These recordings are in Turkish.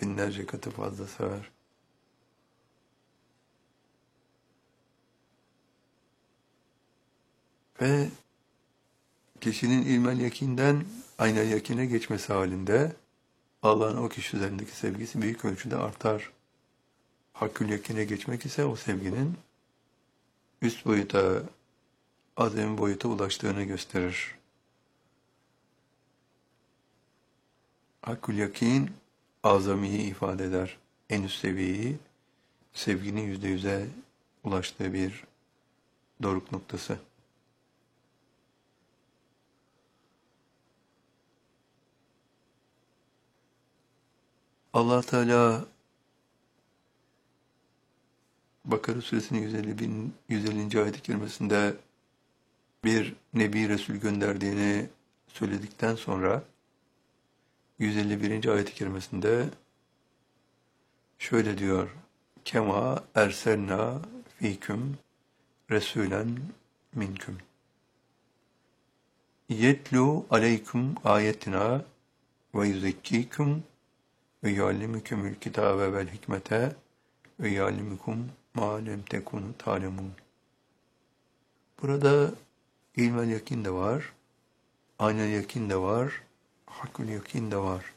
binlerce katı fazla sever. Ve kişinin ilmel yakinden aynel yakine geçmesi halinde Allah'ın o kişi üzerindeki sevgisi büyük ölçüde artar. Hakkül yakine geçmek ise o sevginin üst boyuta, azami boyuta ulaştığını gösterir. Hakkül yakin, azamiyi ifade eder. En üst seviyeyi, sevginin %100'e ulaştığı bir doruk noktası. Allah Teala Bakara suresinin 150. ayet-i kerimesinde bir Nebi Resul gönderdiğini söyledikten sonra 151. ayet-i kerimesinde şöyle diyor: Kema erselna fiküm resulen minküm. Yetlu aleyküm ayetina ve yüzekkiküm ve yuallimükümül kitabe vel hikmete ve yuallimukum ma lem tekunu ta'lemun. Burada ilmel yakin de var, aynel yakin de var, hakkül yakin de var.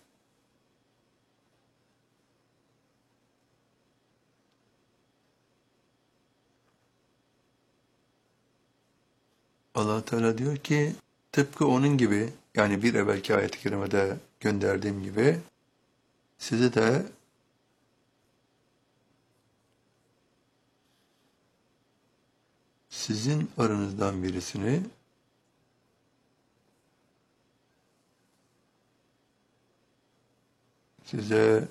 Allah Teala diyor ki, tıpkı onun gibi, yani bir evvelki ayet-i kerimede gönderdiğim gibi, size de sizin aranızdan birisini size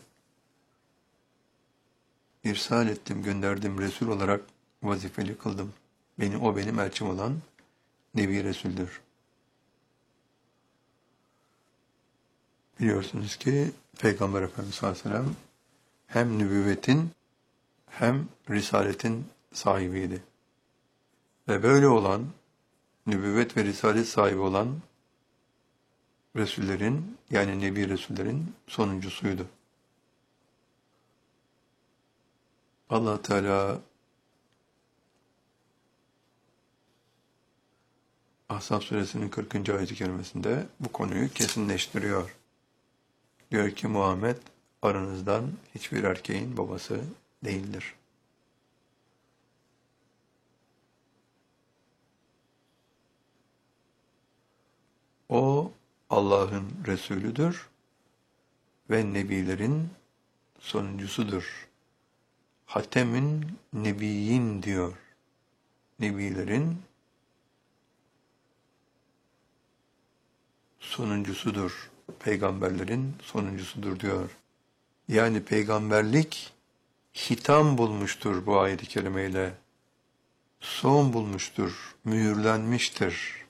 irsal ettim, gönderdim, Resul olarak vazifeli kıldım. O benim elçim olan Nebi Resul'dür. Biliyorsunuz ki Peygamber Efendimiz sallallahu aleyhi ve sellem hem nübüvvetin hem risaletin sahibiydi. Ve böyle olan, nübüvvet ve risalet sahibi olan Resullerin, yani Nebi Resullerin sonuncusuydu. Allah Teala Ahzab suresinin 40. ayet-i kerimesinde bu konuyu kesinleştiriyor. Diyor ki Muhammed aranızdan hiçbir erkeğin babası değildir. O Allah'ın Resulüdür ve Nebilerin sonuncusudur. Hatemün Nebiyyin diyor. Nebilerin sonuncusudur. Peygamberlerin sonuncusudur diyor. Yani peygamberlik hitam bulmuştur bu ayet-i kerimeyle. Son bulmuştur, mühürlenmiştir.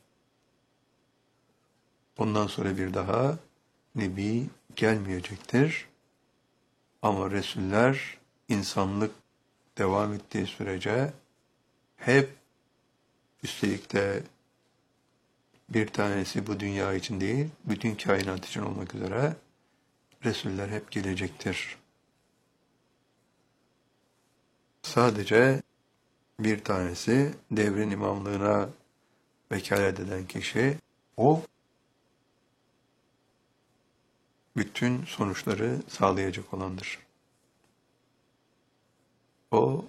Ondan sonra bir daha Nebi gelmeyecektir. Ama Resuller insanlık devam ettiği sürece hep, üstelik de bir tanesi bu dünya için değil, bütün kainat için olmak üzere Resuller hep gelecektir. Sadece bir tanesi devrin imamlığına vekalet eden kişi, o bütün sonuçları sağlayacak olandır. O,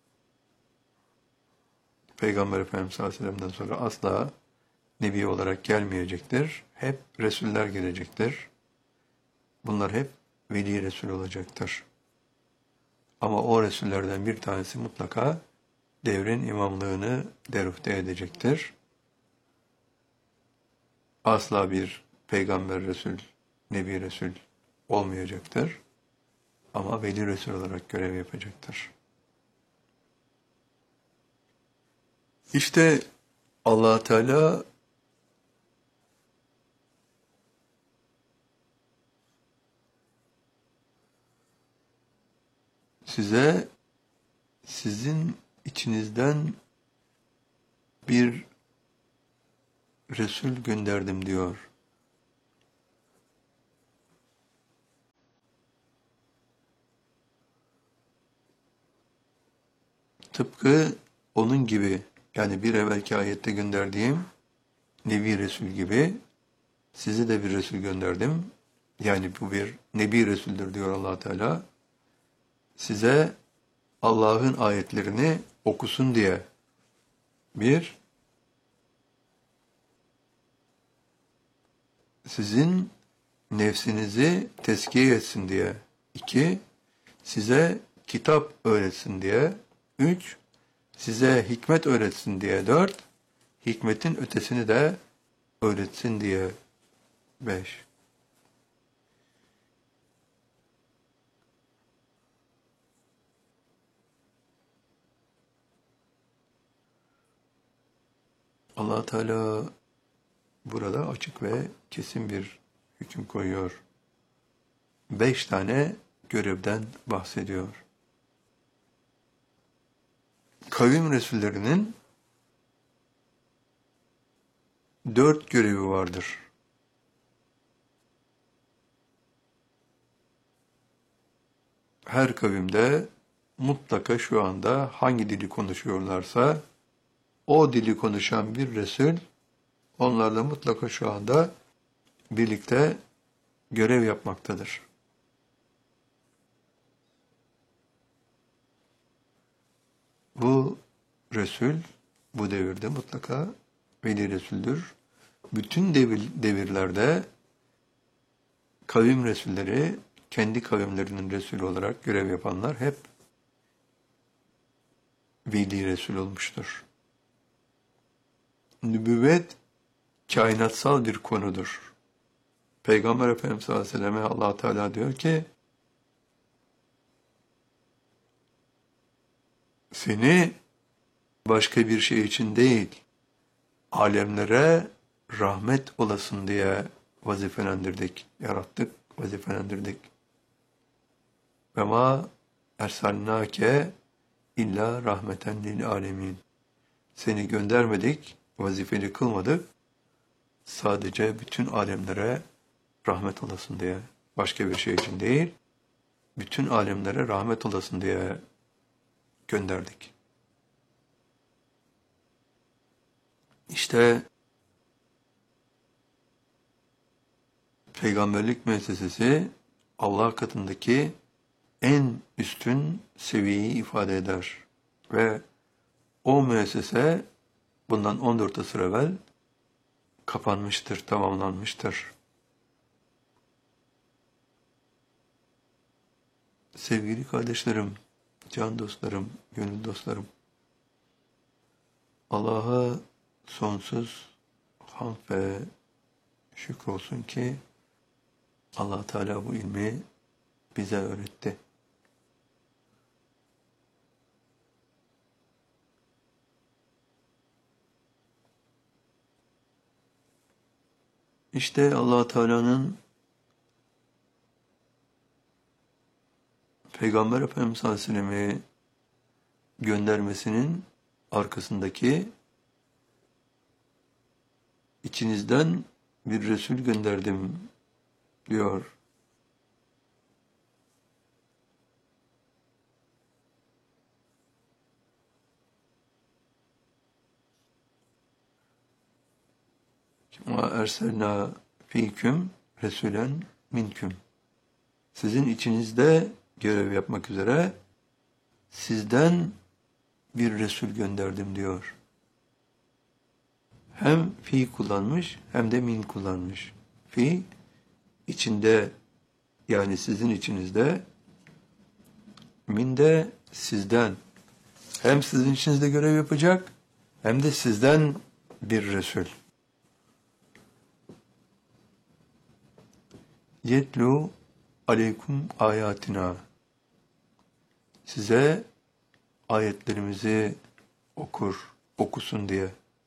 Peygamber Efendimiz sallallahu aleyhi ve sellem'den sonra asla Nebi olarak gelmeyecektir. Hep Resuller gelecektir. Bunlar hep Veli Resul olacaktır. Ama o Resullerden bir tanesi mutlaka devrin imamlığını deruhte edecektir. Asla bir Peygamber Resul, Nebi Resul olmayacaktır. Ama Veli Resul olarak görev yapacaktır. İşte Allah Teala size sizin içinizden bir Resul gönderdim diyor. tıpkı onun gibi, yani bir evvelki ayette gönderdiğim Nebi Resul gibi sizi de bir Resul gönderdim. Yani bu bir Nebi Resul'dür diyor Allah Teala. Size Allah'ın ayetlerini okusun diye. Bir, sizin nefsinizi tezkiye etsin diye. İki, size kitap öğretsin diye. Üç, size hikmet öğretsin diye. Dört, hikmetin ötesini de öğretsin diye. Beş. Allah Teala burada açık ve kesin bir hüküm koyuyor. 5 tane görevden bahsediyor. Kavim Resullerinin 4 görevi vardır. Her kavimde mutlaka şu anda hangi dili konuşuyorlarsa o dili konuşan bir Resul onlarla mutlaka şu anda birlikte görev yapmaktadır. Bu Resul bu devirde mutlaka veli Resul'dür. Bütün devirlerde kavim Resulleri kendi kavimlerinin Resulü olarak görev yapanlar hep veli Resul olmuştur. Nübüvvet kainatsal bir konudur. Peygamber Efendimiz sallallahu aleyhi ve selleme Allah Teala diyor ki seni başka bir şey için değil, alemlere rahmet olasın diye vazifelendirdik, yarattık, vazifelendirdik. Ve ma ersalnake illa rahmeten lil alemin. Seni göndermedik, vazifeli kılmadık, sadece bütün alemlere rahmet olasın diye, başka bir şey için değil, bütün alemlere rahmet olasın diye gönderdik. İşte peygamberlik müessesesi Allah katındaki en üstün seviyeyi ifade eder ve o müessese bundan 14 asır evvel kapanmıştır, tamamlanmıştır. Sevgili kardeşlerim, can dostlarım, gönül dostlarım, Allah'a sonsuz hamd ve şükür olsun ki Allah Teala bu ilmi bize öğretti. İşte Allah Teala'nın Peygamber Efendimiz sallallahu aleyhi ve sellem'i göndermesinin arkasındaki içinizden bir Resul gönderdim diyor. Kema erselna fiküm Resulen minküm. Sizin içinizde görev yapmak üzere sizden bir Resul gönderdim diyor. Hem fi kullanmış hem de min kullanmış. Fi içinde, yani sizin içinizde, min de sizden. Hem sizin içinizde görev yapacak hem de sizden bir Resul. Yetlu aleykum ayatina. Size ayetlerimizi okusun diye.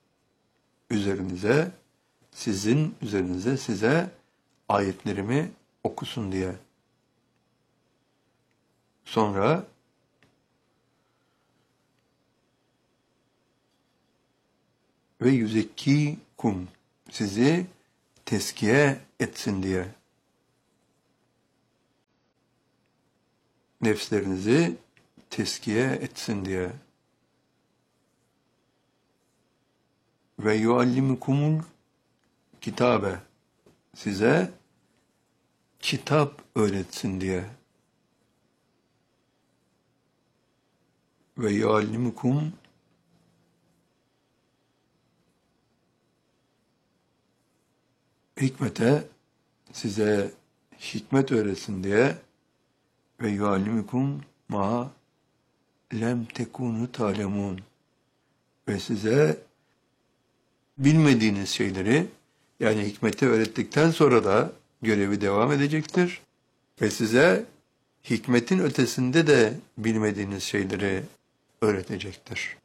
Sizin üzerinize size ayetlerimi okusun diye. Sonra ve yüzekkikum, sizi tezkiye etsin diye. Nefslerinizi tezkiye etsin diye. ve yuallimukumul kitabe, size kitap öğretsin diye. Ve yuallimukum hikmete, size hikmet öğretsin diye. Ve yuallimukum ma lem tekunu ta'lemun, ve size bilmediğiniz şeyleri, yani hikmeti öğrettikten sonra da görevi devam edecektir ve size hikmetin ötesinde de bilmediğiniz şeyleri öğretecektir.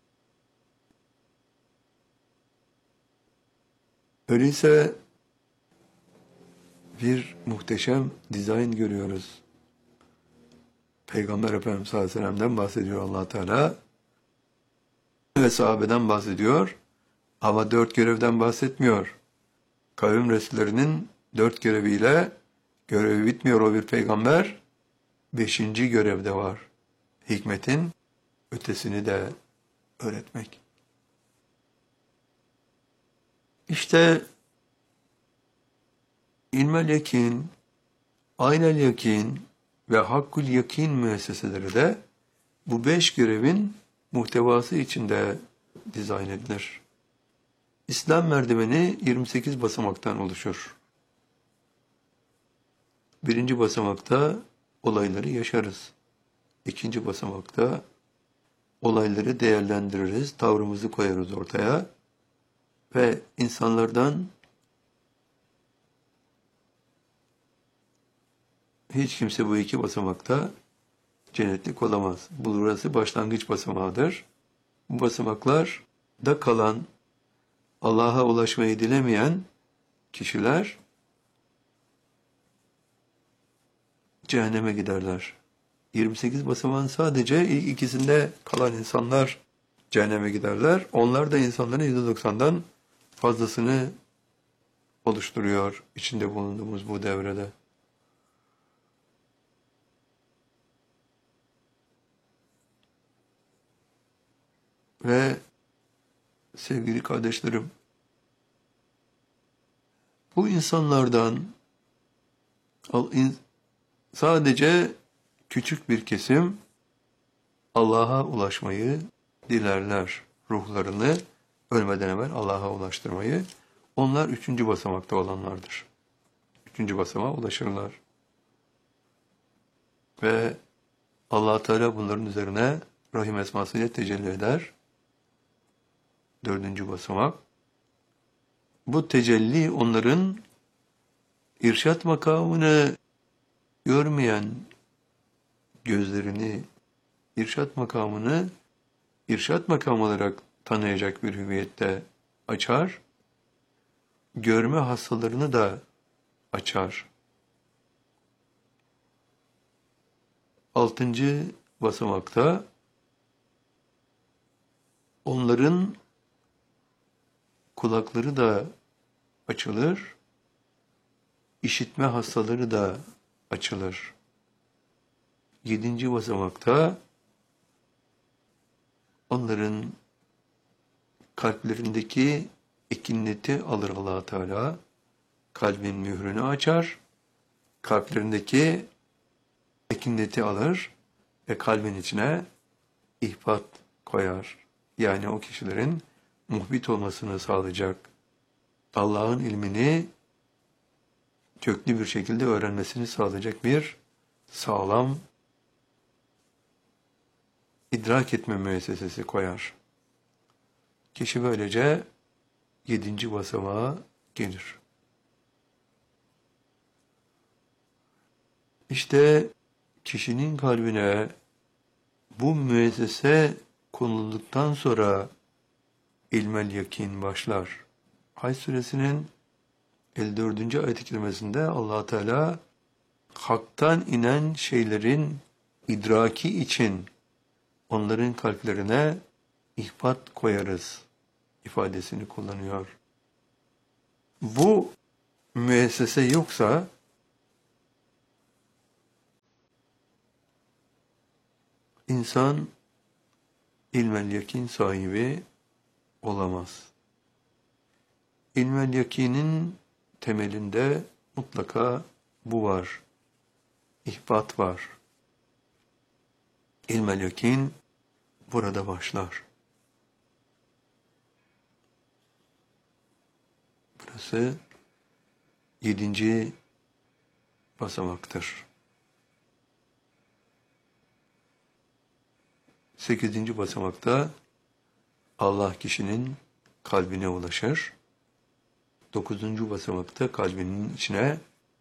Öyleyse bir muhteşem dizayn görüyoruz. Peygamber Efendimiz sallallahu aleyhi ve sellem'den bahsediyor Allah Teala ve sahabeden bahsediyor ama 4 görevden bahsetmiyor. Kavim Resullerinin 4 göreviyle görevi bitmiyor o bir peygamber. 5. görevde var. Hikmetin ötesini de öğretmek. İşte ilmel yakin, aynel yakin ve hakkul yakin müesseseleri de bu 5 görevin muhtevası içinde dizayn edilir. İslam merdiveni 28 basamaktan oluşur. 1. basamakta olayları yaşarız. 2. basamakta olayları değerlendiririz, tavrımızı koyarız ortaya ve insanlardan hiç kimse bu 2 basamakta cennetlik olamaz. Burası başlangıç basamağıdır. Bu basamaklarda kalan, Allah'a ulaşmayı dilemeyen kişiler cehenneme giderler. 28 basamağın sadece ilk ikisinde kalan insanlar cehenneme giderler. Onlar da insanların %90'dan fazlasını oluşturuyor içinde bulunduğumuz bu devrede. Ve sevgili kardeşlerim, bu insanlardan sadece küçük bir kesim Allah'a ulaşmayı dilerler. Ruhlarını ölmeden evvel Allah'a ulaştırmayı. Onlar 3. basamakta olanlardır. 3. basamağa ulaşırlar. Ve Allah Teala bunların üzerine Rahim esmasıyla tecelli eder. 4. basamak. Bu tecelli onların irşat makamını görmeyen gözlerini, irşat makamını irşat makamı olarak tanıyacak bir hüviyette açar, görme hastalarını da açar. 6. basamakta onların kulakları da açılır, işitme hastaları da açılır. 7. basamakta onların kalplerindeki ekineti alır Allah Teala, kalbin mührünü açar, kalplerindeki ekineti alır ve kalbin içine ihbat koyar. Yani o kişilerin muhbit olmasını sağlayacak, Allah'ın ilmini köklü bir şekilde öğrenmesini sağlayacak bir sağlam idrak etme müessesesi koyar. Kişi böylece 7. basamağa gelir. İşte kişinin kalbine bu müessese konulduktan sonra ilmel yakin başlar. Hac suresinin 54. ayet-i kerimesinde Allah Teala haktan inen şeylerin idraki için onların kalplerine ihbat koyarız ifadesini kullanıyor. Bu müessese yoksa insan ilmel yakin sahibi olamaz. İlmel yakinin temelinde mutlaka bu var. İhbat var. İlmel yakin burada başlar. Burası 7. basamaktır. 8. basamakta Allah kişinin kalbine ulaşır. 9. basamakta kalbinin içine,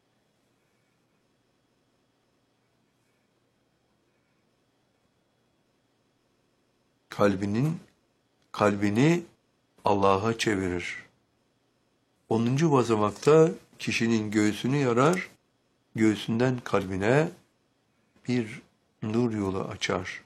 kalbini Allah'a çevirir. 10. basamakta kişinin göğsünü yarar, göğsünden kalbine bir nur yolu açar.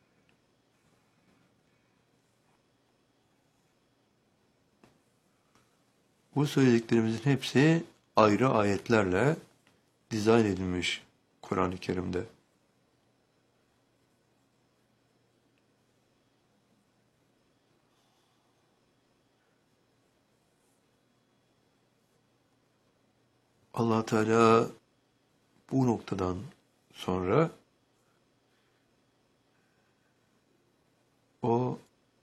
Bu söylediklerimizin hepsi ayrı ayetlerle dizayn edilmiş Kur'an-ı Kerim'de. Allah Teala bu noktadan sonra o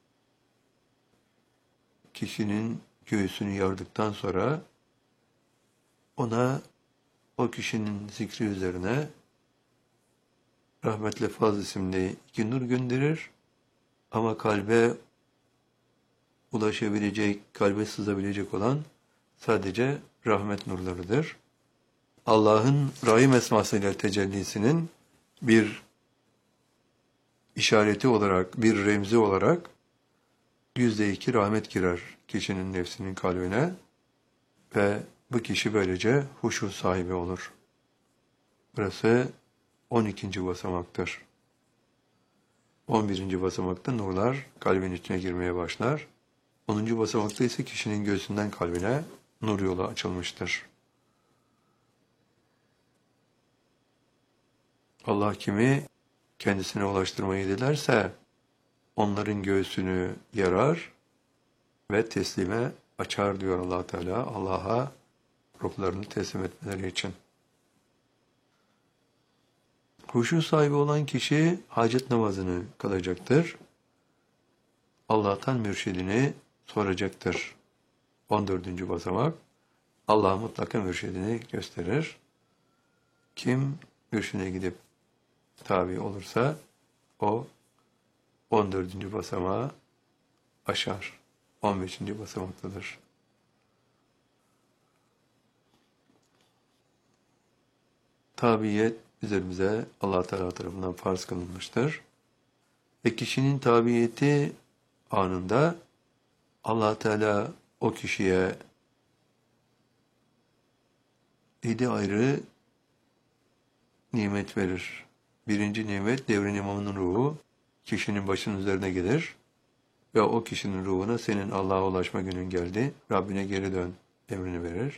kişinin göğsünü yardıktan sonra ona o kişinin zikri üzerine Rahmetle Faz isimli 2 nur gönderir ama kalbe ulaşabilecek, kalbe sızabilecek olan sadece rahmet nurlarıdır. Allah'ın Rahim esmasıyla tecellisinin bir işareti olarak, bir remzi olarak %2 rahmet girer kişinin nefsinin kalbine ve bu kişi böylece huşu sahibi olur. Burası 12. basamaktır. 11. basamakta nurlar kalbin içine girmeye başlar. 10. basamakta ise kişinin göğsünden kalbine nur yolu açılmıştır. Allah kimi kendisine ulaştırmayı dilerse onların göğsünü yarar ve teslime açar diyor Allah Teala, Allah'a ruhlarını teslim etmeleri için. Huşu sahibi olan kişi hacet namazını kılacaktır. Allah'tan mürşidini soracaktır. 14. basamak, Allah mutlaka mürşidini gösterir. Kim mürşidine gidip tabi olursa o 14. basamağı aşar. 15. basamaktadır. Tabiyet üzerimize Allah Teala tarafından farz kılınmıştır. Ve kişinin tabiyeti anında Allah Teala o kişiye 7 ayrı nimet verir. 1. nimet devrin imamının ruhu kişinin başının üzerine gelir ve o kişinin ruhuna senin Allah'a ulaşma günün geldi, Rabbine geri dön emrini verir.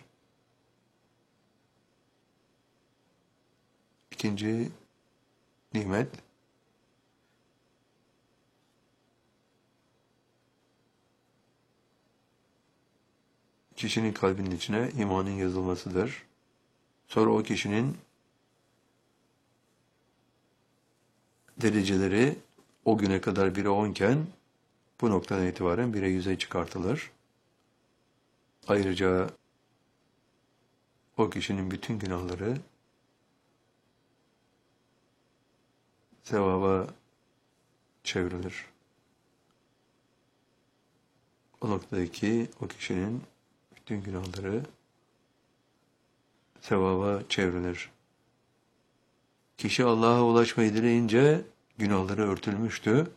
2. nimet kişinin kalbinin içine imanın yazılmasıdır. Sonra o kişinin dereceleri o güne kadar 1'e 10 iken bu noktadan itibaren 1'e 100'e çıkartılır. Ayrıca o kişinin bütün günahları sevaba çevrilir. O noktadaki o kişinin bütün günahları sevaba çevrilir. Kişi Allah'a ulaşmayı dileyince günahları örtülmüştü.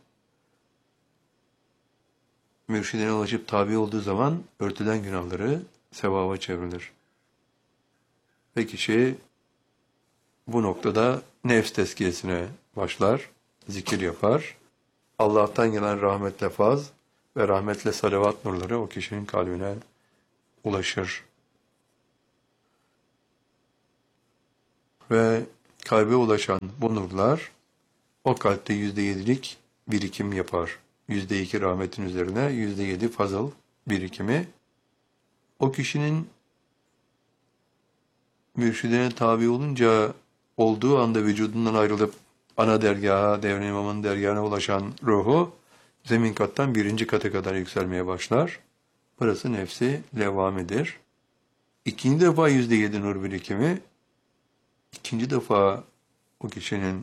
Mürşidine ulaşıp tabi olduğu zaman örtülen günahları sevaba çevrilir. Ve kişi bu noktada nefs tezkiyesine başlar, zikir yapar. Allah'tan gelen rahmetle faz ve rahmetle salavat nurları o kişinin kalbine ulaşır. Ve kalbe ulaşan bu nurlar o kalpte %7'lik birikim yapar. %2 rahmetin üzerine %7 fazıl birikimi O kişinin mürşidine tabi olunca olduğu anda vücudundan ayrılıp ana dergaha, devre imamın dergahına ulaşan ruhu zemin kattan birinci kata kadar yükselmeye başlar. Burası nefsi levvamedir. İkinci defa %7 nur birikimi, ikinci defa o kişinin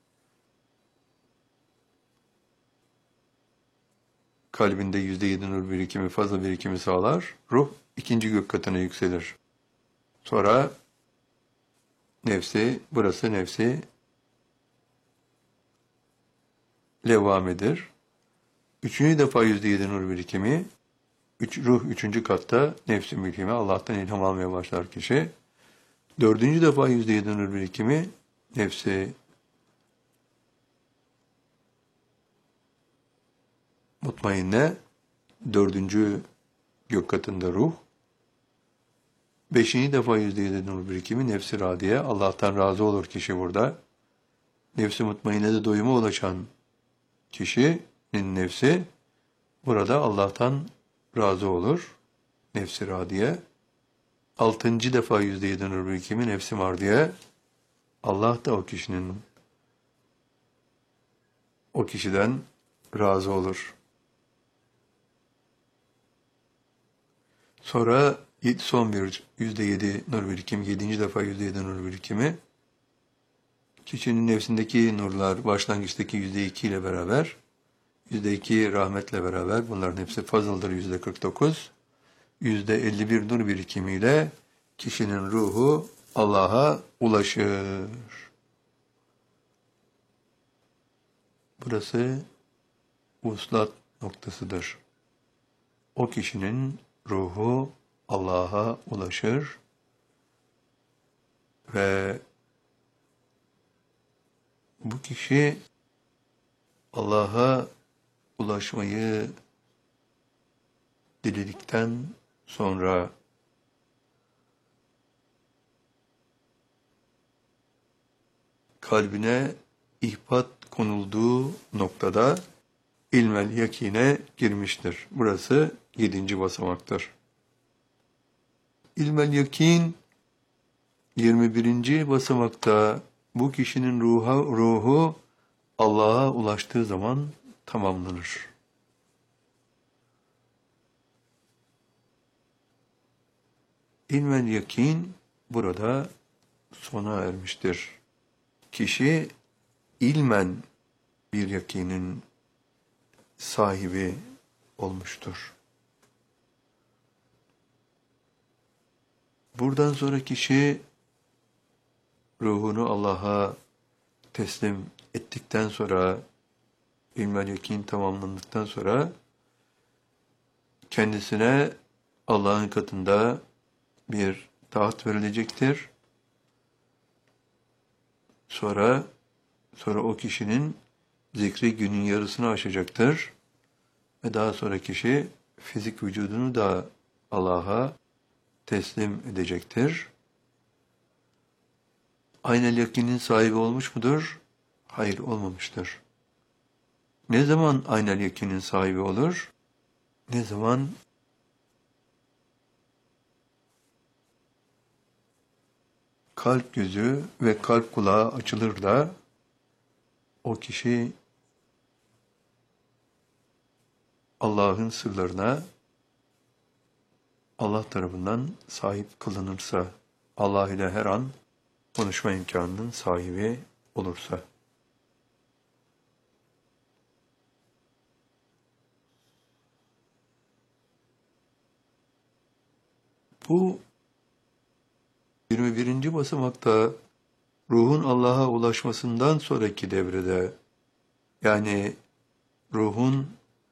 kalbinde %7 nur birikimi, fazla birikimi sağlar. Ruh ikinci gök katına yükselir. Sonra burası nefsi levvamedir. Üçüncü defa %7 nur birikimi, ruh üçüncü katta nefsi mülkime Allah'tan ilham almaya başlar kişi. Dördüncü defa %7 nur birikimi, nefsi mutmainne, dördüncü gök katında ruh. Beşinci defa %7 nur birikimi, nefsi radiye, Allah'tan razı olur kişi burada. Nefsi mutmainne de doyuma ulaşan kişinin nefsi burada Allah'tan razı olur. Nefsi radiye. Altıncı defa %7 nur birikimi, nefsi mardiye. Allah da o kişiden razı olur. Sonra son bir %7 nur birikimi, yedinci defa %7 nur birikimi. Kişinin nefsindeki nurlar başlangıçtaki %2 ile beraber, %2 rahmetle beraber, bunların hepsi fazıldır %49. %51 nur birikimiyle kişinin ruhu Allah'a ulaşır. Burası vuslat noktasıdır. O kişinin ruhu Allah'a ulaşır ve bu kişi Allah'a ulaşmayı diledikten sonra kalbine ihbat konulduğu noktada ilmel yakine girmiştir. Burası 7. basamaktır. İlmel yakin 21. basamakta bu kişinin ruhu Allah'a ulaştığı zaman tamamlanır. İlmel yakin burada sona ermiştir. Kişi ilmen bir yakinin sahibi olmuştur. Buradan sonra kişi ruhunu Allah'a teslim ettikten sonra, ilmel yakin tamamlandıktan sonra kendisine Allah'ın katında bir taht verilecektir. Sonra o kişinin zikri günün yarısını aşacaktır. Ve daha sonra kişi fizik vücudunu da Allah'a teslim edecektir. Aynel yakinin sahibi olmuş mudur? Hayır, olmamıştır. Ne zaman aynel yakinin sahibi olur? Ne zaman kalp gözü ve kalp kulağı açılır da o kişi Allah'ın sırlarına Allah tarafından sahip kılınırsa, Allah ile her an konuşma imkanının sahibi olursa. Bu 21. basamakta ruhun Allah'a ulaşmasından sonraki devrede, yani ruhun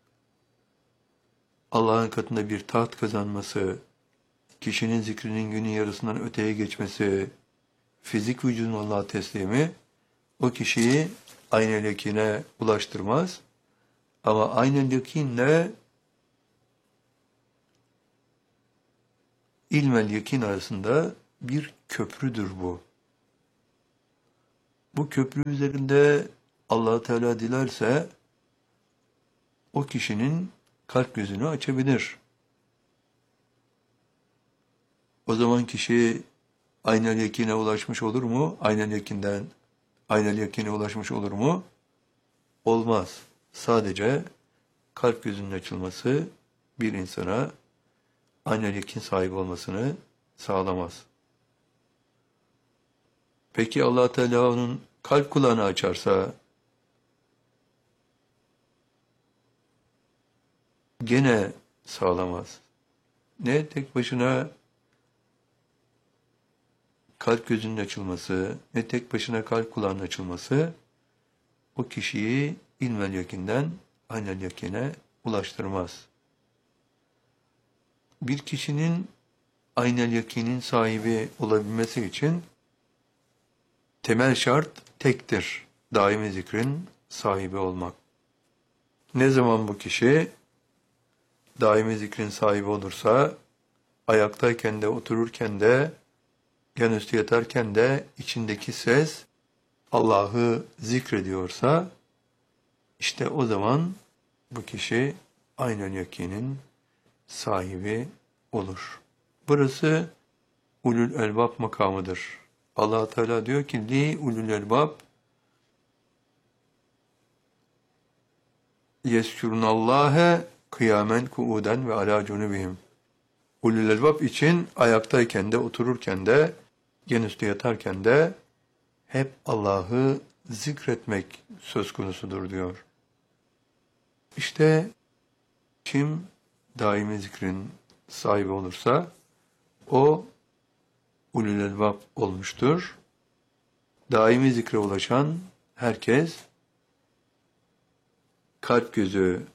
Allah'ın katında bir taht kazanması, kişinin zikrinin günün yarısından öteye geçmesi, fizik vücudun Allah'a teslimi, o kişiyi aynel yakine ulaştırmaz. Ama aynel yakinle ilmel yakin arasında bir köprüdür bu. Bu köprü üzerinde Allah Teala dilerse o kişinin kalp gözünü açabilir. O zaman kişi aynel yakine ulaşmış olur mu? Aynel yakine ulaşmış olur mu? Olmaz. Sadece kalp gözünün açılması bir insana aynel yakin sahibi olmasını sağlamaz. Peki Allah Teala onun kalp kulağını açarsa gene sağlamaz. Ne tek başına kalp gözünün açılması, ne tek başına kalp kulağının açılması o kişiyi ilmel yakinden aynel yakine ulaştırmaz. Bir kişinin aynel yakinin sahibi olabilmesi için temel şart tektir. Daimi zikrin sahibi olmak. Ne zaman bu kişi daimi zikrin sahibi olursa, ayaktayken de, otururken de, yanüstü yatarken de içindeki ses Allah'ı zikrediyorsa, işte o zaman bu kişi aynel yakinin sahibi olur. Burası ulul elbab makamıdır. Allah Teala diyor ki li ulul elbab yeskurunallâhe kıyamen kuuden ve alâ cunubihim. Ulul elbab için ayaktayken de, otururken de, yanüstü yatarken de hep Allah'ı zikretmek söz konusudur diyor. İşte kim daimi zikrin sahibi olursa o ulul elbab olmuştur. Daimi zikre ulaşan herkes kalp gözü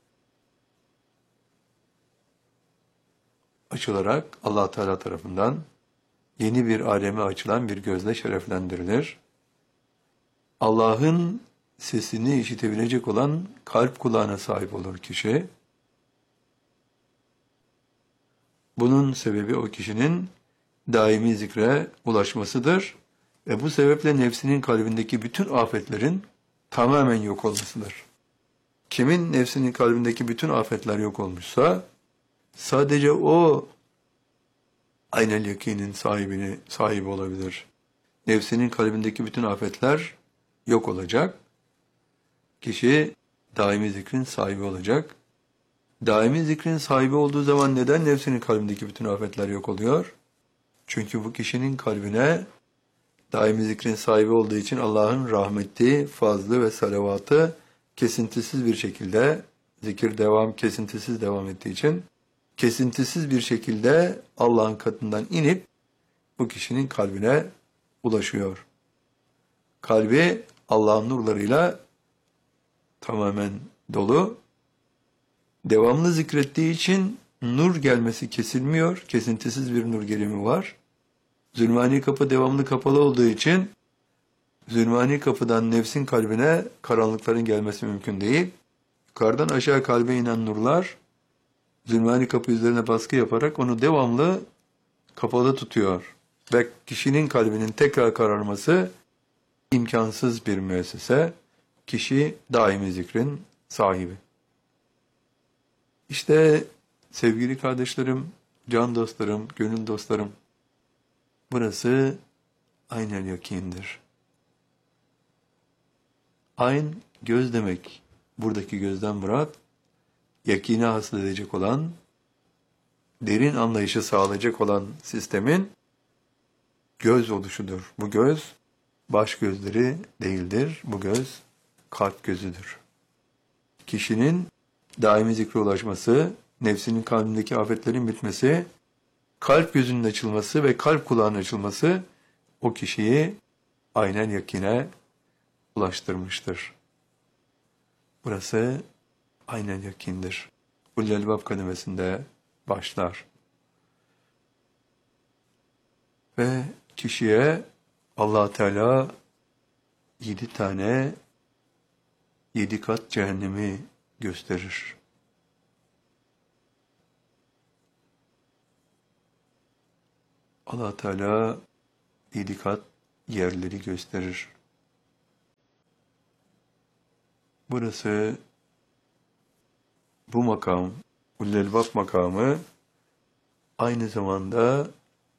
açılarak Allah Teala tarafından yeni bir aleme açılan bir gözle şereflendirilir. Allah'ın sesini işitebilecek olan kalp kulağına sahip olur kişi. Bunun sebebi o kişinin daimi zikre ulaşmasıdır ve bu sebeple nefsinin kalbindeki bütün afetlerin tamamen yok olmasıdır. Kimin nefsinin kalbindeki bütün afetler yok olmuşsa, sadece o aynel yakinin sahibi olabilir. Nefsinin kalbindeki bütün afetler yok olacak. Kişi daimi zikrin sahibi olacak. Daimi zikrin sahibi olduğu zaman neden nefsinin kalbindeki bütün afetler yok oluyor? Çünkü bu kişinin kalbine daimi zikrin sahibi olduğu için Allah'ın rahmeti, fazlı ve salavatı kesintisiz bir şekilde, kesintisiz devam ettiği için, kesintisiz bir şekilde Allah'ın katından inip bu kişinin kalbine ulaşıyor. Kalbi Allah'ın nurlarıyla tamamen dolu. Devamlı zikrettiği için nur gelmesi kesilmiyor. Kesintisiz bir nur gelimi var. Zulmani kapı devamlı kapalı olduğu için zulmani kapıdan nefsin kalbine karanlıkların gelmesi mümkün değil. Yukarıdan aşağı kalbe inen nurlar zulmani kapı üzerine baskı yaparak onu devamlı kapalı tutuyor. Ve kişinin kalbinin tekrar kararması imkansız bir müessese. Kişi daimi zikrin sahibi. İşte sevgili kardeşlerim, can dostlarım, gönül dostlarım, burası aynel yakindir. Ayn göz demek. Buradaki gözden murat, yakine hasıl edecek olan, derin anlayışı sağlayacak olan sistemin göz oluşudur. Bu göz, baş gözleri değildir. Bu göz, kalp gözüdür. Kişinin daimi zikre ulaşması, nefsinin kalbindeki afetlerin bitmesi, kalp gözünün açılması ve kalp kulağının açılması o kişiyi aynen yakine ulaştırmıştır. Burası aynen yakindir. Ulul elbab kademesinde başlar. Ve kişiye Allah Teala 7 kat cehennemi gösterir. Allah Teala 7 kat yerleri gösterir. Burası, bu makam, Ulul Elbab makamı aynı zamanda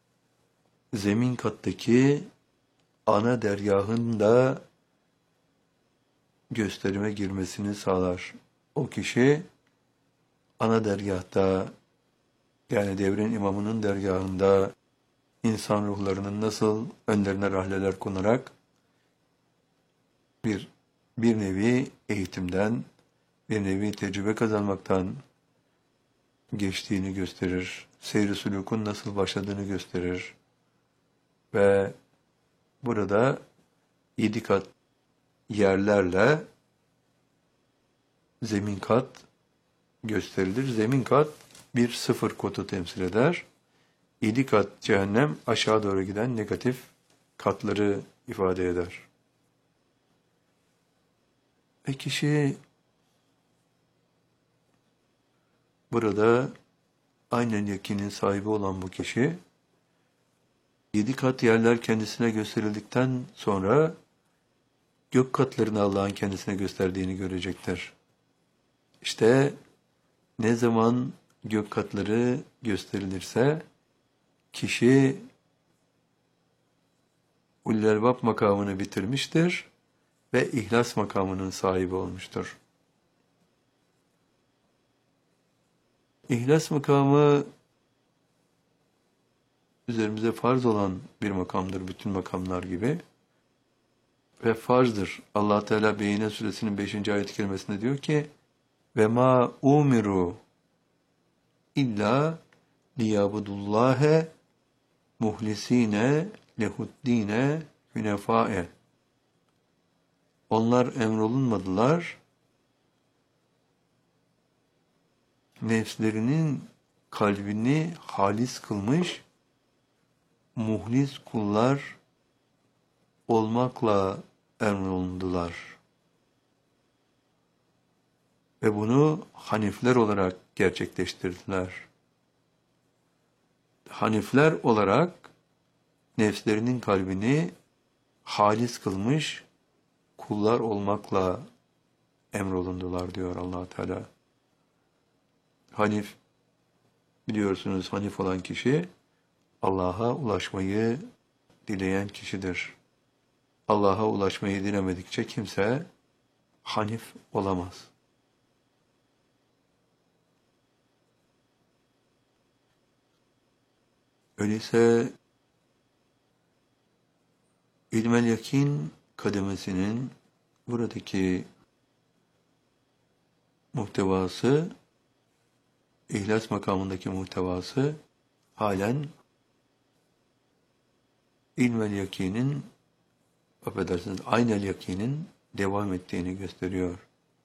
zemin kattaki ana dergahın da gösterime girmesini sağlar. O kişi ana dergahta, yani devrin imamının dergahında insan ruhlarının nasıl önlerine rahleler konarak bir nevi eğitimden, bir nevi tecrübe kazanmaktan geçtiğini gösterir. Seyr-i sülûkun nasıl başladığını gösterir. Ve burada 7 kat yerlerle zemin kat gösterilir. Zemin kat bir sıfır kodu temsil eder. 7 kat cehennem aşağı doğru giden negatif katları ifade eder. Ve kişi burada aynen yakinin sahibi olan bu kişi 7 kat yerler kendisine gösterildikten sonra gök katlarını Allah'ın kendisine gösterdiğini görecektir. İşte ne zaman gök katları gösterilirse kişi Ulul Albab makamını bitirmiştir ve ihlas makamının sahibi olmuştur. İhlas makamı üzerimize farz olan bir makamdır bütün makamlar gibi. Ve farzdır. Allah Teala Beyyine suresinin 5. ayet-i kerimesinde diyor ki: "Ve ma umiru illa liyabudullâhe muhlisîne lehuddîne hünefâe." Onlar emrolunmadılar, nefslerinin kalbini halis kılmış, muhlis kullar olmakla emrolundular. Ve bunu hanifler olarak gerçekleştirdiler. Hanifler olarak nefslerinin kalbini halis kılmış kullar olmakla emrolundular diyor Allah Teala. Hanif, biliyorsunuz hanif olan kişi Allah'a ulaşmayı dileyen kişidir. Allah'a ulaşmayı dilemedikçe kimse hanif olamaz. Öyleyse ilmel yakin kademesinin buradaki muhtevası, ihlas makamındaki muhtevası halen ilmel yakinin, affedersiniz, aynel yakinin devam ettiğini gösteriyor.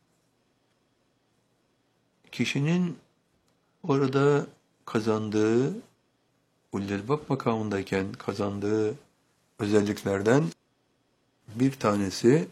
Kişinin orada kazandığı, Ulul Albab makamındayken kazandığı özelliklerden bir tanesi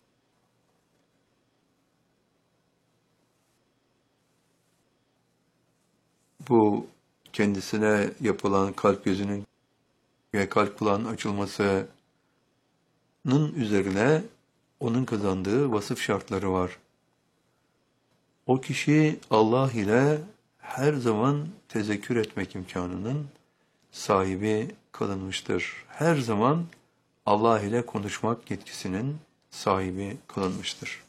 bu kendisine yapılan kalp gözünün ve kalp kulağının açılmasının üzerine onun kazandığı vasıf şartları var. O kişi Allah ile her zaman tezekkür etmek imkanının sahibi kılınmıştır. Her zaman Allah ile konuşmak yetkisinin sahibi kılınmıştır.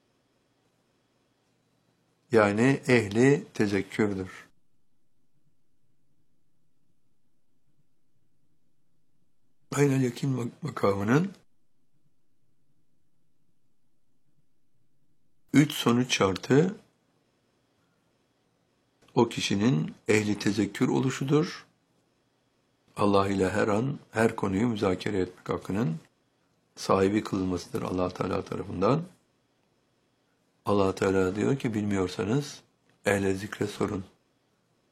Yani ehli tezekkürdür. Aynel yakin makamının 3 sonuç şartı o kişinin ehli tezekkür oluşudur. Allah ile her an, her konuyu müzakere etmek hakkının sahibi kılınmasıdır Allah Teala tarafından. Allah Teala diyor ki, bilmiyorsanız ehle zikre sorun.